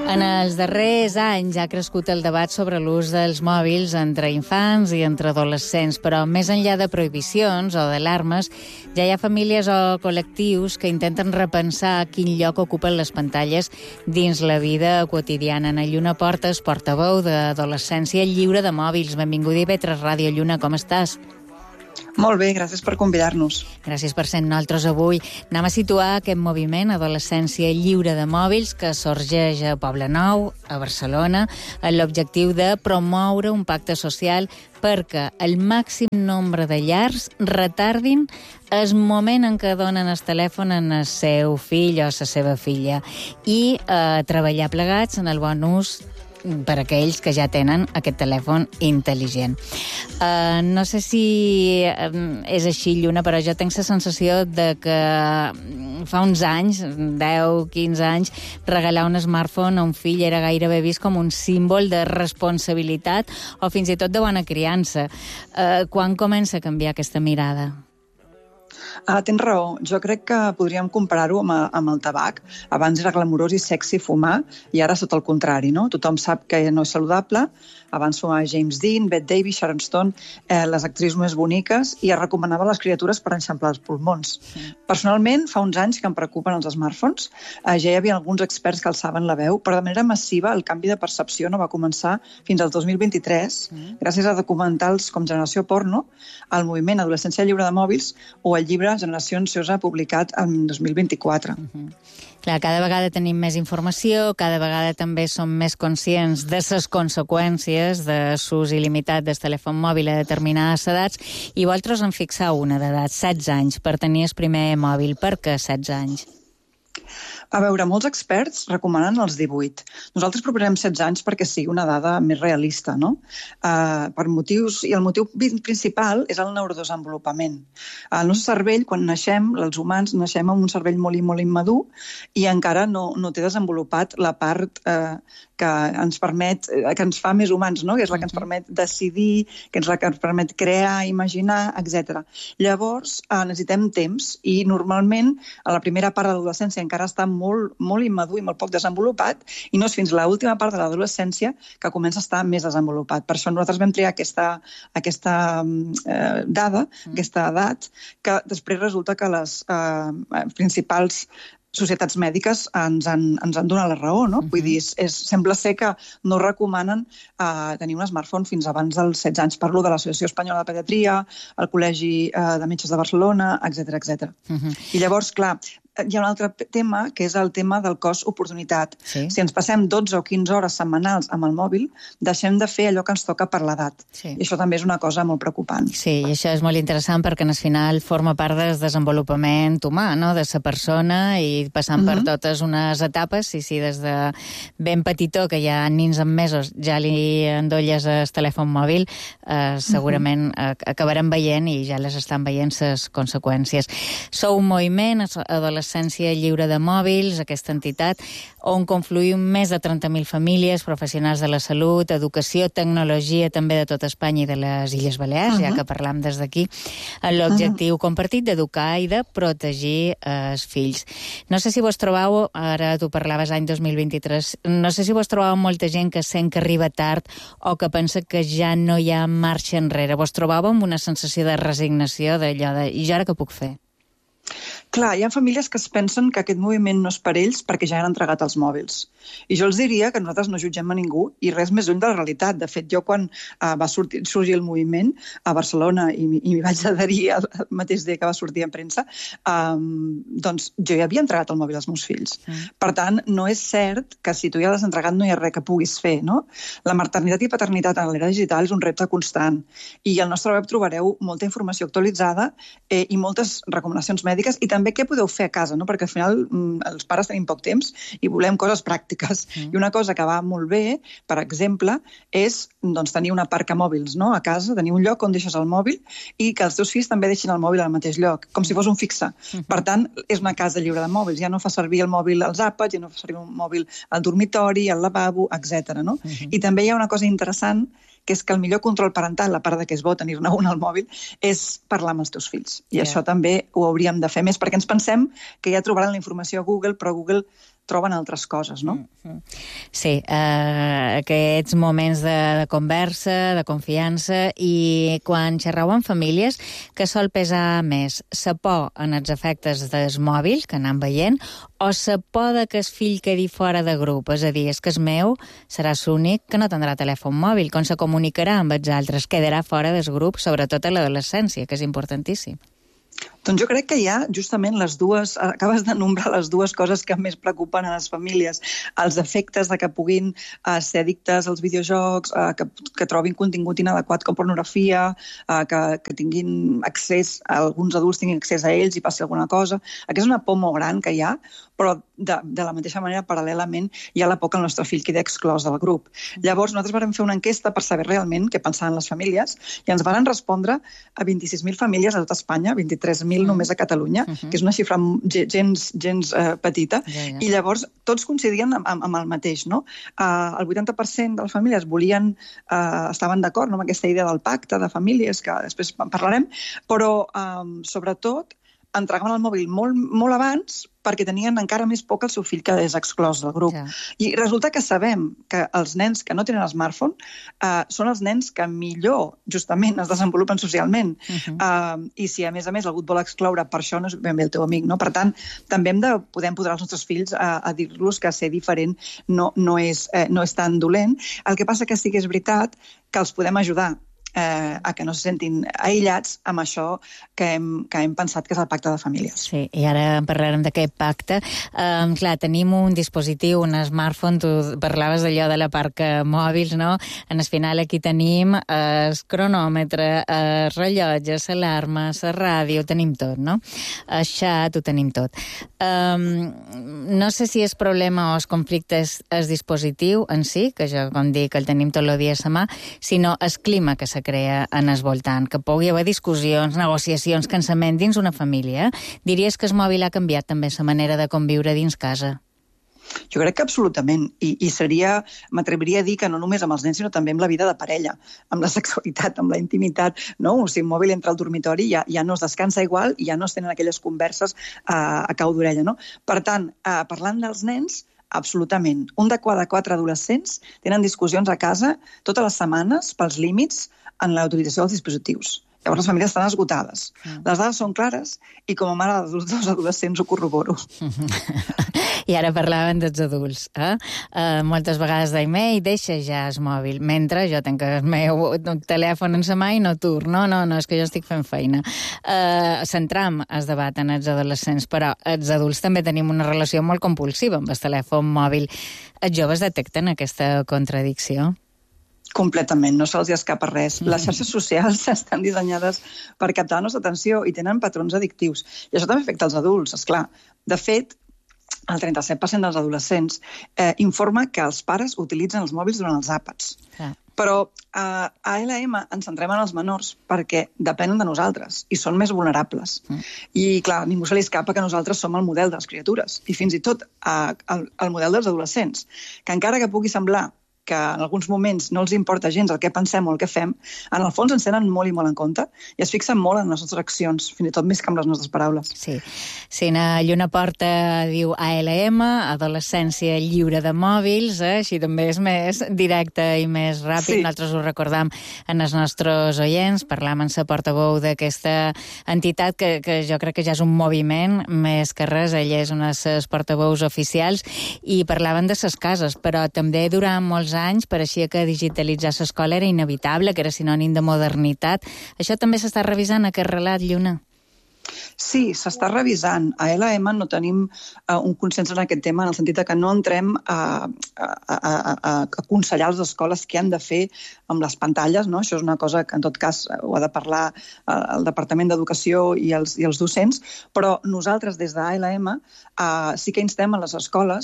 En els darrers anys ha crescut el debat sobre l'ús dels mòbils entre infants i entre adolescents, però més enllà de prohibicions o d'alarmes, ja hi ha famílies o col·lectius que intenten repensar quin lloc ocupen les pantalles dins la vida quotidiana. En Lluna Portes, portaveu d'Adolescència Lliure de Mòbils. Benvinguda a IB3 Ràdio. Lluna, com estàs? Molt bé, gràcies per convidar-nos. Gràcies per ser nosaltres avui. Anem a situar aquest moviment Adolescència Lliure de Mòbils que sorgeix a Poblenou, a Barcelona, amb l'objectiu de promoure un pacte social perquè el màxim nombre de llars retardin el moment en què donen el telèfon en el seu fill o la seva filla i treballar plegats en el bon ús per a aquells que ja tenen aquest telèfon intel·ligent. No sé si és així, Lluna, però jo tinc la sensació de que fa uns anys, 10-15 anys, regalar un smartphone a un fill era gairebé vist com un símbol de responsabilitat o fins i tot de bona criança. Quan comença a canviar aquesta mirada? Tens raó. Jo crec que podríem comparar-ho amb el tabac. Abans era glamurós i sexy fumar i ara és tot el contrari, no? Tothom sap que no és saludable. Abans fumava James Dean, Bette Davis, Sharon Stone, les actrius més boniques, i es recomanava a les criatures per eixamplar els pulmons. Personalment, fa uns anys que em preocupen els smartphones. Ja hi havia alguns experts que alçaven la veu, però de manera massiva el canvi de percepció no va començar fins al 2023, gràcies a documentals com Generació Porno, el moviment Adolescència Lliure de Mòbils o el llibre Generació Ansiosa, publicat en 2024. Clar, cada vegada tenim més informació, cada vegada també som més conscients de les conseqüències de l'ús il·limitat del telèfon mòbil a determinades edats, i vosaltres en fixeu una d'edat, 16 anys, per tenir el primer mòbil. Per què 16 anys? A veure, molts experts recomanen els 18. Nosaltres proposem 16 anys perquè sigui una dada més realista, no? Per motius, i el motiu principal és el neurodesenvolupament. El nostre cervell, quan naixem, els humans naixem amb un cervell molt immadur i encara no té desenvolupat la part que ens permet, que ens fa més humans, no? Que és la que ens permet decidir, que és la que ens permet crear, imaginar, etc. Llavors, necessitem temps i normalment a la primera part de l'adolescència encara està molt immadur i molt poc desenvolupat, i no és fins a l'última part de l'adolescència que comença a estar més desenvolupat. Per això nosaltres vam triar aquesta dada, aquesta edat, que després resulta que les principals societats mèdiques ens han donat la raó, no? Vull dir, sembla ser que no recomanen tenir un smartphone fins abans dels 16 anys. Parlo de l'Associació Espanyola de Pediatria, el Col·legi de Metges de Barcelona, etc. I llavors, clar, hi ha un altre tema, que és el tema del cost-oportunitat. Sí. Si ens passem 12 o 15 hores setmanals amb el mòbil, deixem de fer allò que ens toca per l'edat. Sí. I això també és una cosa molt preocupant. Sí, i això és molt interessant perquè al final forma part del desenvolupament humà, no?, de la persona, i passant per totes unes etapes. Sí, des de ben petitó, que hi ha nins amb mesos, ja li endolles el telèfon mòbil, segurament acabarem veient, i ja les estan veient, les conseqüències. Sou un moviment, Adolescència Lliure de Mòbils, aquesta entitat, on confluïm més de 30.000 famílies, professionals de la salut, educació, tecnologia, també de tot Espanya i de les Illes Balears, ja que parlam des d'aquí, amb l'objectiu compartit d'educar i de protegir els fills. No sé si vos trobeu, ara tu parlaves any 2023, no sé si vos trobeu molta gent que sent que arriba tard o que pensa que ja no hi ha marxa enrere. Vos trobeu amb una sensació de resignació, d'allò de i jo ara què puc fer? Clar, hi ha famílies que es pensen que aquest moviment no és per ells perquè ja han entregat els mòbils. I jo els diria que nosaltres no jutgem a ningú i res més lluny de la realitat. De fet, jo quan va sorgir el moviment a Barcelona i m'hi vaig adherir el mateix dia que va sortir en premsa, doncs jo ja havia entregat el mòbil als meus fills. Per tant, no és cert que si tu ja l'has entregat no hi ha res que puguis fer, no? La maternitat i paternitat en l'era digital és un repte constant. I al nostre web trobareu molta informació actualitzada i moltes recomanacions mèdiques, i també què podeu fer a casa, no? Perquè al final els pares tenim poc temps i volem coses pràctiques. I una cosa que va molt bé, per exemple, és tenir una parca mòbils, no? A casa, tenir un lloc on deixes el mòbil i que els teus fills també deixin el mòbil al mateix lloc, com si fos un fixe. Per tant, és una casa lliure de mòbils. Ja no fa servir el mòbil als àpats, ja no fa servir un mòbil al dormitori, al lavabo, etc. No? I també hi ha una cosa interessant, que és que el millor control parental, a part de que és bo tenir-ne un al mòbil, és parlar amb els teus fills. I això també ho hauríem de fer més, perquè ens pensem que ja trobaran la informació a Google, però Google troben altres coses, no? Sí, aquests moments de conversa, de confiança, i quan xerrau amb famílies, que sol pesar més la por en els efectes del mòbil, que anem veient, o la por que el fill quedi fora de grup? És a dir, és que el meu serà l'únic que no tindrà telèfon mòbil. Com se comunicarà amb els altres? Quedarà fora del grup, sobretot a l'adolescència, que és importantíssim. Doncs jo crec que hi ha justament les dues, acabes de nombrar les dues coses que més preocupen a les famílies, els efectes de que puguin ser addictes als videojocs, que trobin contingut inadequat com pornografia, que tinguin accés, alguns adults tinguin accés a ells i passi alguna cosa. Aquesta és una por molt gran que hi ha, però de la mateixa manera, paral·lelament, hi ha la por que el nostre fill quedi exclòs del grup. Llavors, nosaltres vam fer una enquesta per saber realment què pensaven les famílies i ens van respondre a 26.000 famílies a tot Espanya, 23.000 només a Catalunya, que és una xifra gens petita, i llavors tots coincidien amb el mateix, no? El 80% de les famílies estaven d'acord amb aquesta idea del pacte de famílies, que després en parlarem, però sobretot entregaven el mòbil molt abans perquè tenien encara més por que el seu fill quedés exclòs del grup. I resulta que sabem que els nens que no tenen smartphone són els nens que millor, justament, es desenvolupen socialment. I si, a més, algú et vol excloure, per això no és ben bé el teu amic, no? Per tant, també hem de poder empoderar els nostres fills a dir-los que ser diferent no és tan dolent. El que passa que sí que és veritat que els podem ajudar a que no se sentin aïllats amb això que hem pensat que és el pacte de famílies. Sí, i ara en parlarem d'aquest pacte. Clar, tenim un dispositiu, un smartphone, tu parlaves d'allò de la parca mòbils, no? En el final aquí tenim el cronòmetre, el rellotge, l'alarma, la ràdio, tenim tot, no? El xat, ho tenim tot. No sé si és problema o el conflicte és el dispositiu en si, que jo, com dic, el tenim tot el dia a la mà, sinó el clima que se crea en el voltant, que pugui haver discussions, negociacions, cansament dins una família. Diries que el mòbil ha canviat també la manera de conviure dins casa? Jo crec que absolutament, i m'atreviria a dir que no només amb els nens, sinó també amb la vida de parella, amb la sexualitat, amb la intimitat, no? O sigui, el mòbil entra al dormitori i ja no es descansa igual i ja no es tenen aquelles converses a cau d'orella, no? Per tant, parlant dels nens, absolutament. Un de cada 4 adolescents tenen discussions a casa totes les setmanes pels límits en la utilització dels dispositius. Llavors les famílies estan esgotades. Les dades són clares i com a mare dels adolescents ho corroboro. I ara parlaven dels adults. Moltes vegades deim, deixa ja el mòbil, mentre jo tinc el meu telèfon en la mà i no torno. No, és que jo estic fent feina. Centram el debat en els adolescents, però els adults també tenim una relació molt compulsiva amb el telèfon mòbil. Els joves detecten aquesta contradicció? Completament, no se'ls escapa res. Les xarxes socials estan dissenyades per captar la nostra atenció i tenen patrons addictius. I això també afecta els adults, esclar. De fet, el 37% dels adolescents informa que els pares utilitzen els mòbils durant els àpats. Però a ALM ens centrem en els menors perquè depenen de nosaltres i són més vulnerables. I, clar, ningú se li escapa que nosaltres som el model de les criatures i fins i tot el model dels adolescents, que encara que pugui semblar que en alguns moments no els importa gens el que pensem o el que fem, en el fons ens tenen molt i molt en compte i es fixen molt en les nostres accions, fins i tot més que amb les nostres paraules. Sí. Sina Lluna Porta diu ALM, adolescència lliure de mòbils, així també és més directe i més ràpid. Sí. Nosaltres ho recordam en els nostres oients, parlam amb la portaveu d'aquesta entitat que jo crec que ja és un moviment més que res, ella és una de les portaveus oficials i parlaven de les cases, però també durant molts anys pareixia que digitalitzar l'escola era inevitable, que era sinònim de modernitat. Això també s'està revisant, aquest relat, Lluna? Sí, s'està revisant. A LM no tenim un consens en aquest tema, en el sentit que no entrem a aconsellar les escoles què han de fer amb les pantalles, no? Això és una cosa que en tot cas ho ha de parlar el Departament d'Educació i els docents, però nosaltres des d'ALM sí que instem a les escoles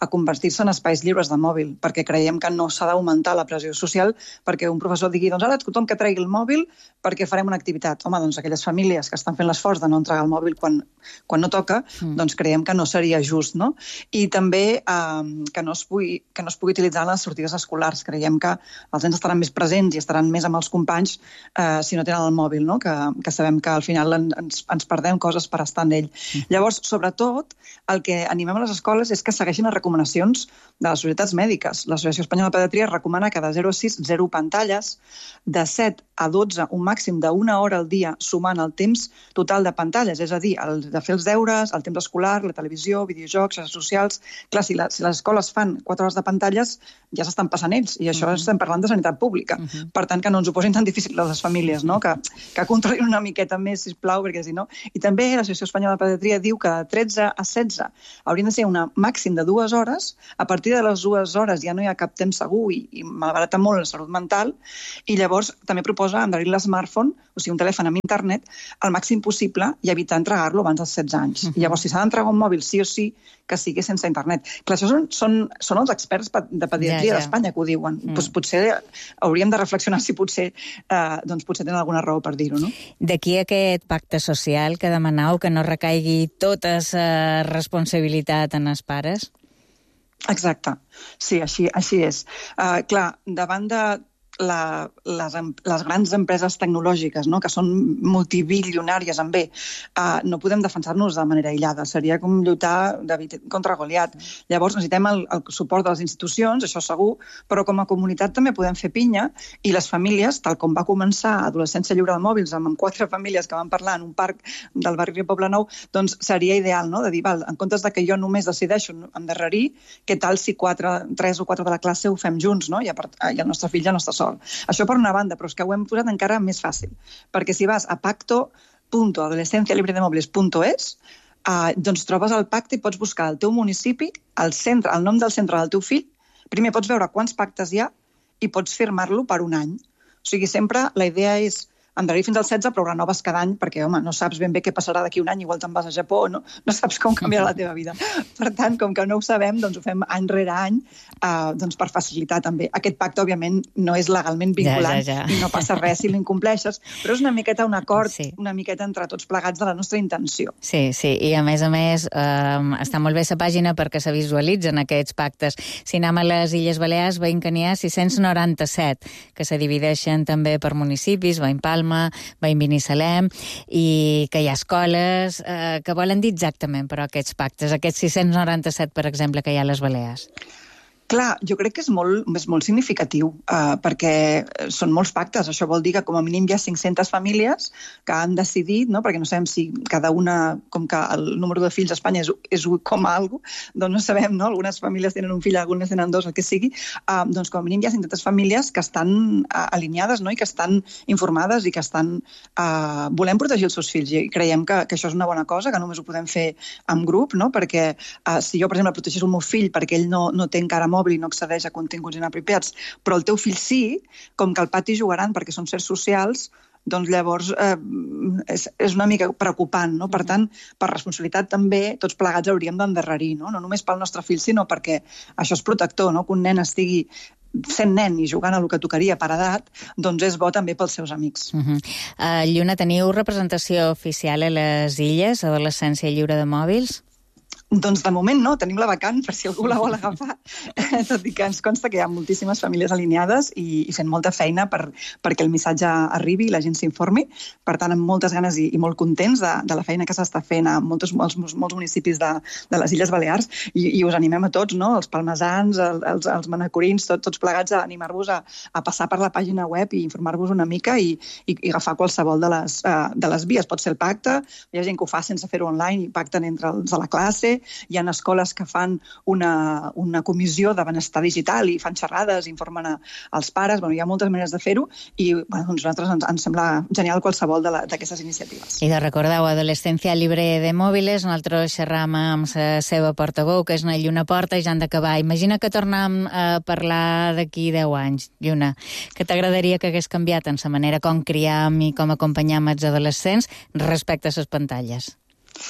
a convertir-se en espais lliures de mòbil, perquè creiem que no s'ha d'augmentar la pressió social perquè un professor digui, doncs ara tothom que tregui el mòbil perquè farem una activitat. Home, doncs aquelles famílies que estan fent l'esforç de no entregar el mòbil quan no toca, doncs creiem que no seria just, no? I també que no es pugui utilitzar en les sortides escolars. Creiem que els nens estaran més presents i estaran més amb els companys si no tenen el mòbil, no? Que sabem que al final ens perdem coses per estar en ell. Llavors, sobretot, el que animem a les escoles és que segueixin les recomanacions de les societats mèdiques. L'Associació Espanyola de Pediatria recomana que de 0 a 6, 0 pantalles, de 7 a 12, un màxim d'una hora al dia, sumant el temps total de pantalles, és a dir, el de fer els deures, el temps escolar, la televisió, videojocs, xarxes socials. Clar, si les escoles fan 4 hores de pantalles, ja s'estan passant ells, i això estem parlant de sanitat pública. Per tant, que no ens ho posin tan difícil a les famílies, no? Que controlin una miqueta més, sisplau, perquè si no... I també l'Associació Espanyola de Pediatria diu que de 13 a 16 haurien de ser un màxim de 2 hores. A partir de les 2 hores ja no hi ha cap temps segur i malbarata molt la salut mental, i llavors també proposa endarrerir l'smartphone, o sigui, un telèfon amb internet, al màxim possible i evitar entregar-lo abans dels 16 anys. I llavors, si s'ha d'entregar un mòbil sí o sí, que sigui sense internet. Clar, això són els experts de pediatria d'Espanya que ho diuen. Doncs potser hauríem de reflexionar si potser tenen alguna raó per dir-ho, no? D'aquí aquest pacte social que demanau que no recaigui tota la responsabilitat en els pares? Exacte. Sí, així és. Clar, davant de les grans empreses tecnològiques, no?, que són multibilionàries en bé, no podem defensar-nos de manera aïllada. Seria com lluitar David contra Goliat. Llavors necessitem el suport de les institucions, això segur, però com a comunitat també podem fer pinya, i les famílies, tal com va començar Adolescència lliure de mòbils, amb 4 famílies que van parlar en un parc del barri de Poblenou, doncs seria ideal, no?, de dir, val, en comptes de que jo només decideixo endarrerir, què tal si 3 o 4 de la classe ho fem junts, no?, i el nostre fill ja no està sol. Això per una banda, però és que ho hem posat encara més fàcil, perquè si vas a pacto.adolescencialibredemóviles.es, doncs trobes el pacte i pots buscar el teu municipi, el nom del centre del teu fill, primer pots veure quants pactes hi ha i pots firmar-lo per un any. O sigui, sempre la idea és endarrerir fins al 16, però renoves cada any, perquè, home, no saps ben bé què passarà d'aquí un any, igual te'n vas a Japó, no saps com canviarà la teva vida. Per tant, com que no ho sabem, doncs ho fem any rere any, doncs per facilitar també. Aquest pacte, òbviament, no és legalment vinculant i no passa res si l'incompleixes, però és una miqueta un acord, una miqueta entre tots plegats de la nostra intenció. Sí, i a més, està molt bé la pàgina perquè se visualitzen aquests pactes. Si anem a les Illes Balears, veiem que n'hi ha 697, que se divideixen també per municipis, veiem Palma, veiem Binissalem, i que hi ha escoles que volen dir exactament, però aquests pactes, aquests 697, per exemple, que hi ha a les Balears. Clar, jo crec que és molt significatiu, perquè són molts pactes. Això vol dir que com a mínim hi ha 500 famílies que han decidit, no? Perquè no sabem si cada una, com que el número de fills a Espanya és 1 com a alguna cosa, doncs no sabem, no? Algunes famílies tenen un fill, algunes tenen 2, el que sigui. Doncs com a mínim hi ha 500 famílies que estan alineades, no? I que estan informades i que estan volent protegir els seus fills. I creiem que això és una bona cosa, que només ho podem fer en grup, no? Perquè si jo, per exemple, protegeixo el meu fill perquè ell no té encara mòbil i no accedeix a continguts inapropiats, però el teu fill sí, com que al pati jugaran perquè són sers socials, doncs llavors és una mica preocupant, no? Per tant, per responsabilitat també, tots plegats hauríem d'endarrerir, no? No només pel nostre fill, sinó perquè això és protector, no? Que un nen estigui sent nen i jugant a lo que tocaria per edat, doncs és bo també pels seus amics. Lluna, teniu representació oficial a les Illes, Adolescència lliure de mòbils? Doncs de moment no, tenim la vacant per si algú la vol agafar, tot i que ens consta que hi ha moltíssimes famílies alineades i fent molta feina perquè el missatge arribi i la gent s'informi. Per tant, amb moltes ganes i molt contents de la feina que s'està fent a molts municipis de les Illes Balears i us animem a tots, no? Els palmesans, els manacorins, tots plegats a animar-vos a passar per la pàgina web i informar-vos una mica i agafar qualsevol de les vies. Pot ser el pacte, hi ha gent que ho fa sense fer-ho online i pacten entre els de la classe. Hi ha escoles que fan una comissió de benestar digital i fan xerrades, informen als pares. Hi ha moltes maneres de fer-ho i a nosaltres ens sembla genial qualsevol d'aquestes iniciatives. I de recordeu, Adolescència lliure de mòbils, nosaltres xerram amb la seva portaveu, que és una Lluna Porta, i ja han d'acabar. Imagina que tornem a parlar d'aquí 10 anys, Lluna. Què t'agradaria que hagués canviat en la manera com criam i com acompanyam els adolescents respecte a les pantalles?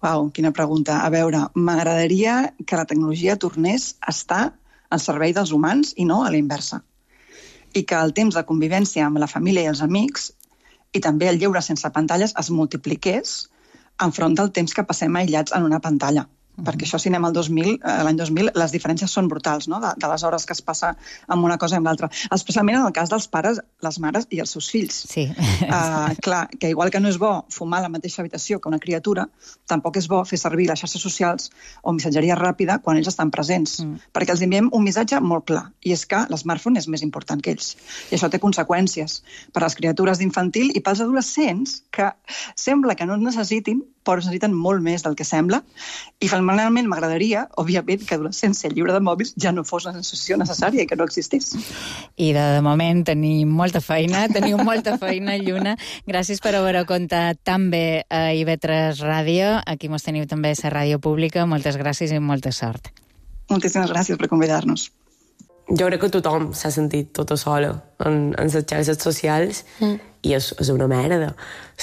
Uau, quina pregunta. A veure, m'agradaria que la tecnologia tornés a estar al servei dels humans i no a la inversa. I que el temps de convivència amb la família i els amics i també el lleure sense pantalles es multipliqués enfront del temps que passem aïllats en una pantalla. Perquè això, si anem al 2000, l'any 2000, les diferències són brutals, no? De les hores que es passa amb una cosa i amb l'altra. Especialment en el cas dels pares, les mares i els seus fills. Sí. Clar, que igual que no és bo fumar a la mateixa habitació que una criatura, tampoc és bo fer servir les xarxes socials o missatgeria ràpida quan ells estan presents. Perquè els enviem un missatge molt clar, i és que l'smartphone és més important que ells. I això té conseqüències per a les criatures d'infantil i pels adolescents, que sembla que no es necessitin, però es necessiten molt més del que sembla, i finalment m'agradaria, òbviament, que adolescència lliure de mòbils ja no fos una sensació necessària i que no existís. I de moment teniu molta feina, Lluna. Gràcies per haver contat tan bé a IB3 Ràdio. Aquí mos teniu també a la ràdio pública. Moltes gràcies i molta sort. Moltíssimes gràcies per convidar-nos. Jo crec que tothom s'ha sentit tota sola en les xarxes socials i és una merda.